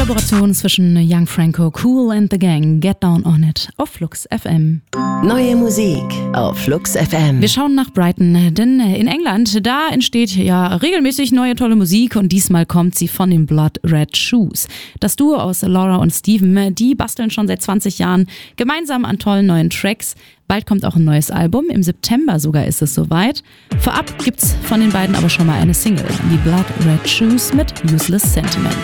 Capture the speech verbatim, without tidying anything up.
Kollaboration zwischen Young Franco, Kool and the Gang, Get Down on It auf Flux F M. Neue Musik auf Flux F M. Wir schauen nach Brighton, denn in England, da entsteht ja regelmäßig neue tolle Musik und diesmal kommt sie von den Blood Red Shoes. Das Duo aus Laura und Steven, die basteln schon seit zwanzig Jahren gemeinsam an tollen neuen Tracks. Bald kommt auch ein neues Album, im September sogar ist es soweit. Vorab gibt's von den beiden aber schon mal eine Single, die Blood Red Shoes mit Useless Sentiment.